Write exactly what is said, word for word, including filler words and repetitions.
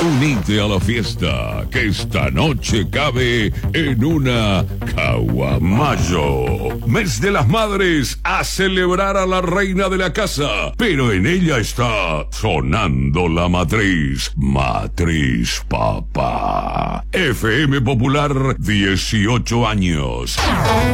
Unite a la fiesta, que esta noche cabe en una Caguamayo. Mes de las Madres, a celebrar a la reina de la casa, pero en ella está sonando la matriz, Matriz Papá. F M Popular, dieciocho años.